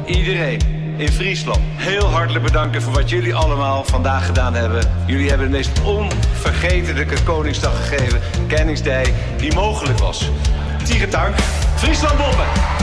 iedereen in Friesland heel hartelijk bedanken voor wat jullie allemaal vandaag gedaan hebben. Jullie hebben de meest onvergetelijke Koningsdag gegeven, Kenningsdij, die mogelijk was. Tiegetank, Friesland Boppen!